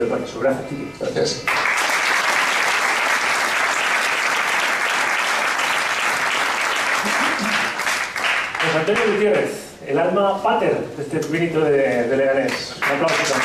Gracias, Kiki. Gracias. José Antonio Gutiérrez, el alma pater de este pepinito de Leganés. Un aplauso también.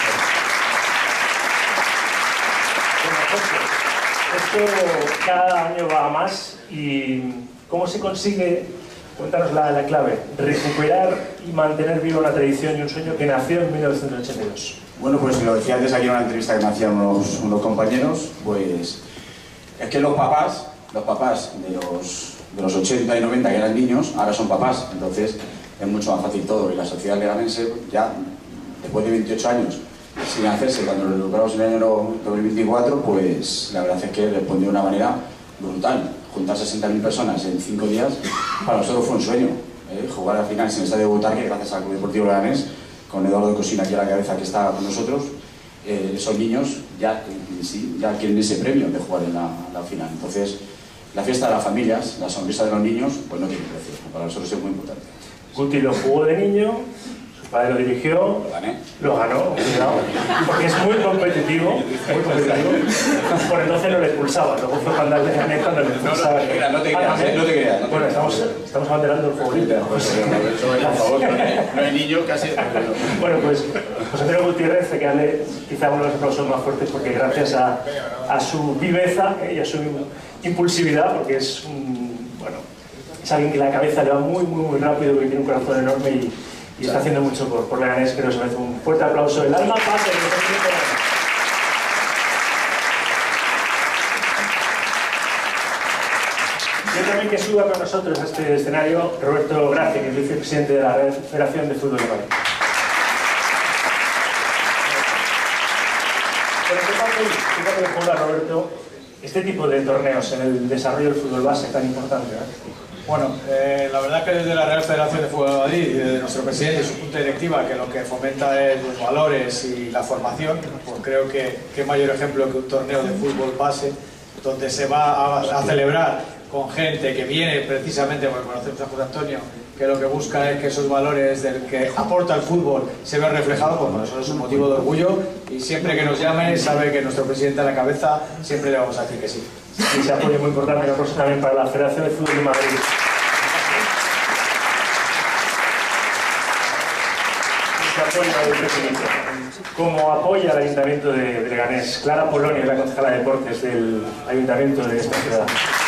Bueno, esto cada año va a más y ¿cómo se consigue? Cuéntanos la clave, recuperar y mantener viva una tradición y un sueño que nació en 1982. Bueno, pues lo decía antes aquí en una entrevista que me hacían unos compañeros, pues es que los papás de los 80 y 90 que eran niños, ahora son papás, entonces es mucho más fácil todo. Y la sociedad leganense, ya después de 28 años sin hacerse, cuando lo recuperamos en el año 2024, pues la verdad es que respondió de una manera brutal. Juntar 60.000 personas en 5 días, para nosotros fue un sueño. Jugar a finales en el Estadio Butarque, gracias al Club Deportivo Leganés, con Eduardo Cosina aquí a la cabeza que está con nosotros, esos niños ya quieren ese premio de jugar en la final. Entonces, la fiesta de las familias, la sonrisa de los niños, pues no tiene precio. Para nosotros es muy importante. Guti lo jugó de niño, su padre lo dirigió, lo ganó, cuidado, porque es muy competitivo, por entonces no le expulsaba, luego fue cuando le gané cuando le expulsaba. No te creas. Bueno, estamos abanderando el juego libre. Por favor, no hay niño casi. Bueno, pues José Antonio Gutiérrez, hay que darle quizá uno de los aplausos más fuertes, porque gracias a su viveza y a su impulsividad, porque es es alguien que la cabeza le va muy rápido, que tiene un corazón enorme y está haciendo mucho por Leganés. Creo que se merece un fuerte aplauso. El alma pater. Yo también que suba con nosotros a este escenario Roberto Gracia, que es vicepresidente de la Federación de Fútbol de Madrid. ¿Qué papel juega, Roberto, este tipo de torneos en el desarrollo del fútbol base tan importante? Bueno, la verdad que desde la Real Federación de Fútbol de Madrid y desde nuestro presidente y su junta directiva, que lo que fomenta es los valores y la formación, pues creo que qué mayor ejemplo que un torneo de fútbol base donde se va a celebrar con gente que viene precisamente, porque conocemos a José Antonio, que lo que busca es que esos valores del que aporta el fútbol se vean reflejados, pues para nosotros es un motivo de orgullo, y siempre que nos llame sabe que nuestro presidente a la cabeza siempre le vamos a decir que sí. Y ese apoyo muy importante, nosotros también para la Federación de Fútbol de Madrid. Ese apoyo al crecimiento. Como apoya al Ayuntamiento de Leganés, Clara Polonio, la concejala de Deportes del Ayuntamiento de esta ciudad.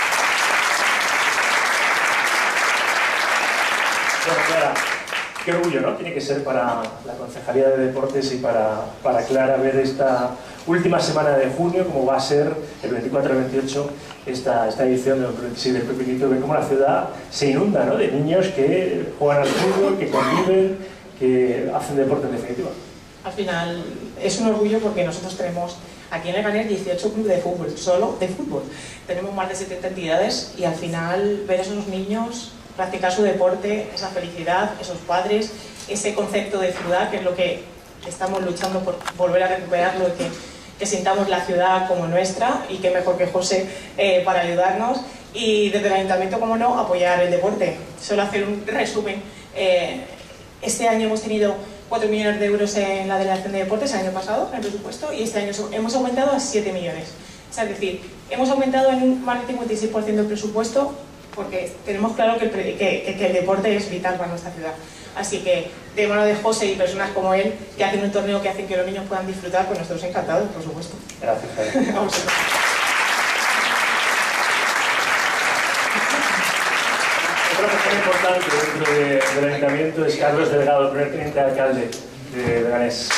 Bueno, Clara, qué orgullo, ¿no? Tiene que ser para la Concejalía de Deportes y para Clara ver esta última semana de junio, como va a ser el 24 y el 28, esta edición del 26 del Pepinito, ver cómo la ciudad se inunda, ¿no? De niños que juegan al fútbol, que conviven, que hacen deporte en definitiva. Al final es un orgullo porque nosotros tenemos aquí en Leganés 18 clubes de fútbol, solo de fútbol. Tenemos más de 70 entidades y al final ver a esos niños practicar su deporte, esa felicidad, esos padres, ese concepto de ciudad, que es lo que estamos luchando por volver a recuperarlo y que sintamos la ciudad como nuestra, y que mejor que José para ayudarnos, y desde el Ayuntamiento, como no, apoyar el deporte. Solo hacer un resumen, este año hemos tenido 4 millones de euros en la Delegación de Deportes el año pasado, en el presupuesto, y este año hemos aumentado a 7 millones. O sea, es decir, hemos aumentado en un más del 56% el presupuesto, porque tenemos claro que el deporte es vital para nuestra ciudad. Así que, de mano de José y personas como él, que hacen un torneo que hacen que los niños puedan disfrutar, pues nosotros encantados, por supuesto. Gracias, Javier. A vosotros. Otra persona importante dentro del Ayuntamiento es Carlos Delgado, el primer teniente alcalde de Leganés.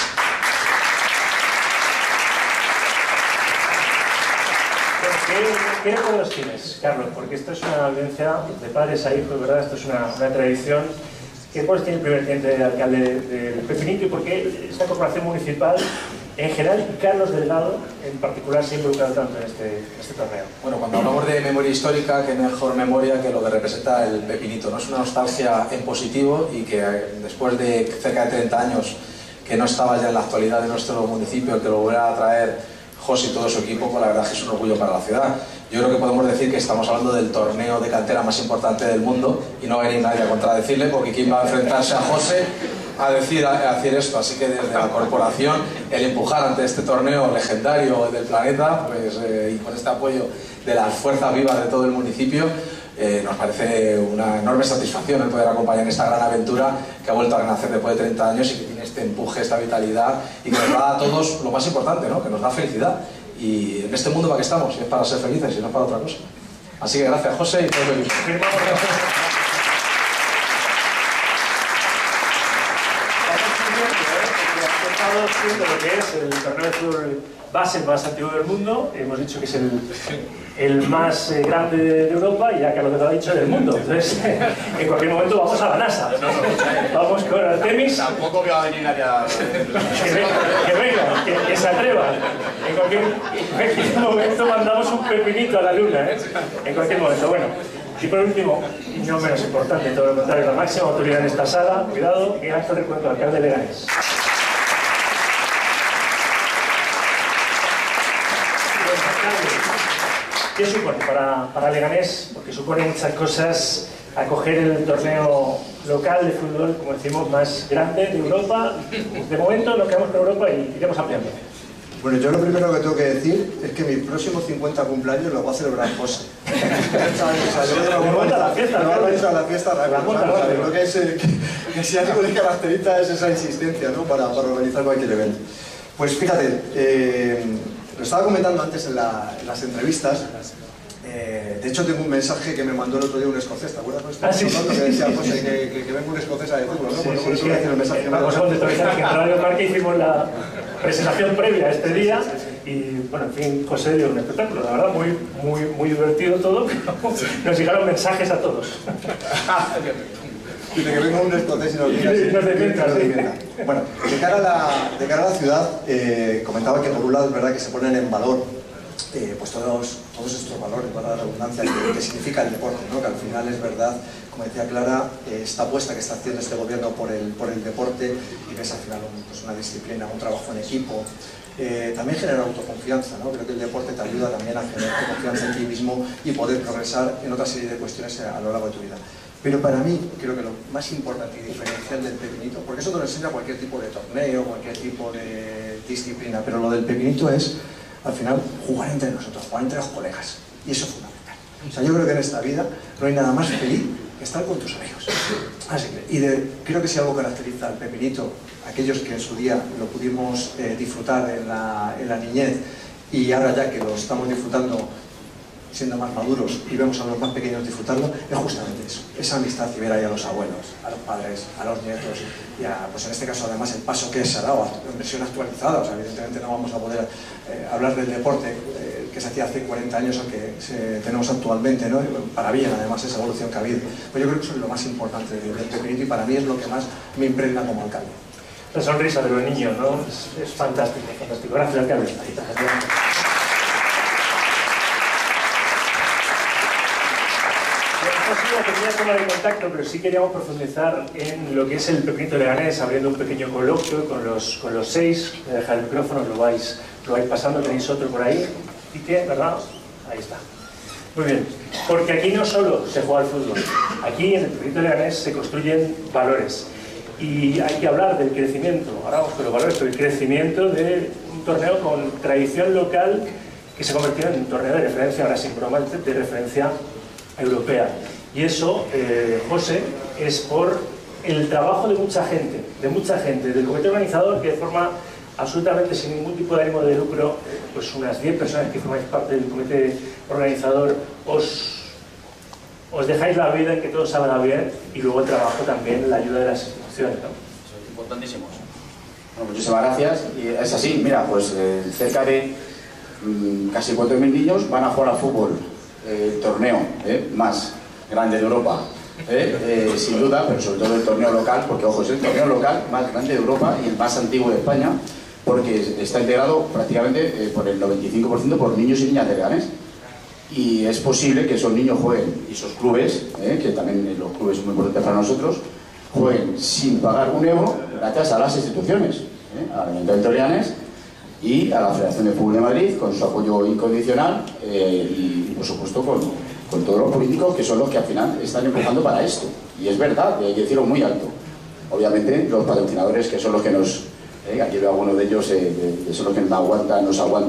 ¿Qué recuerdos tienes, Carlos? Porque esto es una vivencia de padres a hijos, ¿verdad? Esto es una tradición. ¿Qué recuerdos tiene el primer teniente alcalde del Pepinito y por qué esta corporación municipal en general y Carlos Delgado en particular se ha involucrado tanto en este torneo? Bueno, cuando hablamos de memoria histórica, qué mejor memoria que lo que representa el Pepinito, ¿no? Es una nostalgia en positivo y que después de cerca de 30 años que no estaba ya en la actualidad de nuestro municipio, que lo vuelva a traer José y todo su equipo, pues la verdad es que es un orgullo para la ciudad. Yo creo que podemos decir que estamos hablando del torneo de cantera más importante del mundo y no va a venir nadie a contradecirle, porque ¿quién va a enfrentarse a José a decir esto, así que desde la corporación el empujar ante este torneo legendario del planeta, pues, y con este apoyo de las fuerzas vivas de todo el municipio, nos parece una enorme satisfacción el poder acompañar esta gran aventura que ha vuelto a renacer después de 30 años y que tiene este empuje, esta vitalidad y que nos da a todos lo más importante, ¿no? Que nos da felicidad. Y en este mundo para qué estamos, es para ser felices y no para otra cosa. Así que gracias, José, y todo el equipo. Siendo lo que es el torneo de fútbol base más antiguo del mundo, hemos dicho que es el más grande de Europa y ya que lo ha dicho del mundo. Entonces, en cualquier momento vamos a la NASA. Vamos con Artemis. Tampoco que va a venir nadie a... Que venga, que se atreva. En cualquier momento mandamos un pepinito a la luna, ¿eh? En cualquier momento. Bueno, y por último, y no menos importante, todo lo contrario, la máxima autoridad en esta sala, cuidado, Miguel Ángel Recuerdo, alcalde de Leganés. ¿Qué supone para Leganés? Porque supone muchas cosas acoger el torneo local de fútbol, como decimos, más grande de Europa. De momento nos quedamos con Europa y iremos ampliando. Bueno, yo lo primero que tengo que decir es que mis próximos 50 cumpleaños los va a celebrar José. Remonta a la fiesta, ¿no? A la fiesta rápido. Creo que si algo le caracteriza es esa insistencia, ¿no? Para organizar cualquier evento. Pues fíjate, lo estaba comentando antes en las entrevistas. De hecho, tengo un mensaje que me mandó el otro día un escocés, ¿te acuerdas? Sí. Que decía, José, que venga un escocés a decirlo, ¿no? Sí, Por eso voy a decir el mensaje. Vamos a contextualizar que en Radio Marca hicimos la presentación previa a este día y, bueno, en fin, José dio un espectáculo, la verdad, muy divertido todo, pero nos llegaron mensajes a todos. Y de que venga un escocés y nos diga. Bueno, de cara a la ciudad, comentaba que por un lado es verdad que se ponen en valor pues todos estos valores, para la redundancia, que significa el deporte, ¿no? Que al final es verdad, como decía Clara, esta apuesta que está haciendo este gobierno por el deporte y que es al final pues una disciplina, un trabajo en equipo. También genera autoconfianza, ¿no? Creo que el deporte te ayuda también a generar confianza en ti mismo y poder progresar en otra serie de cuestiones a lo largo de tu vida. Pero para mí, creo que lo más importante y diferencial del pepinito, porque eso te lo enseña cualquier tipo de torneo, cualquier tipo de disciplina, pero lo del pepinito es, al final, jugar entre nosotros, jugar entre los colegas. Y eso es fundamental. O sea, yo creo que en esta vida no hay nada más feliz que estar con tus amigos. Así que, creo que si algo caracteriza al pepinito, aquellos que en su día lo pudimos disfrutar en la niñez y ahora ya que lo estamos disfrutando siendo más maduros y vemos a los más pequeños disfrutarlo, es justamente eso, esa amistad y ver ahí a los abuelos, a los padres, a los nietos y pues en este caso además el paso que se ha dado en versión actualizada. O sea, evidentemente no vamos a poder hablar del deporte que se hacía hace 40 años o que tenemos actualmente, ¿no? Para bien además esa evolución que ha habido. Pues yo creo que eso es lo más importante del pepinito y para mí es lo que más me impregna como alcalde. La sonrisa de los niños, ¿no? Es fantástico, fantástico. Gracias, alcalde. Tenía toma de contacto, pero sí queríamos profundizar en lo que es el pepinito leganés, abriendo un pequeño coloquio con los 6. Voy a dejar el micrófono, lo vais pasando, tenéis otro por ahí. ¿Y qué? ¿Verdad? Ahí está. Muy bien, porque aquí no solo se juega al fútbol, aquí en el pepinito leganés se construyen valores. Y hay que hablar del crecimiento, ahora vamos con los valores, pero el crecimiento de un torneo con tradición local que se ha convertido en un torneo de referencia, ahora sin broma, de referencia europea. Y eso, José, es por el trabajo de mucha gente, del comité organizador, que de forma absolutamente sin ningún tipo de ánimo de lucro, pues unas 10 personas que formáis parte del comité organizador, os dejáis la vida en que todo salga bien y luego el trabajo también, la ayuda de las instituciones, ¿no? Eso es importantísimo. Bueno, muchísimas gracias. Y es así, mira, pues cerca de casi 4.000 niños van a jugar al fútbol, el torneo más grande de Europa, sin duda, pero sobre todo el torneo local, porque ojo, es el torneo local más grande de Europa y el más antiguo de España, porque está integrado prácticamente por el 95% por niños y niñas de Leganés. Y es posible que esos niños jueguen, y esos clubes, que también los clubes son muy importantes para nosotros, jueguen sin pagar un euro gracias a las instituciones, al Ayuntamiento de Leganés y a la Federación de Fútbol de Madrid, con su apoyo incondicional y por supuesto con todos los políticos que son los que al final están empujando para esto. Y es verdad, hay que decirlo muy alto. obviamente los patrocinadores, que son los que nos, aquí veo algunos de ellos, son los que nos aguantan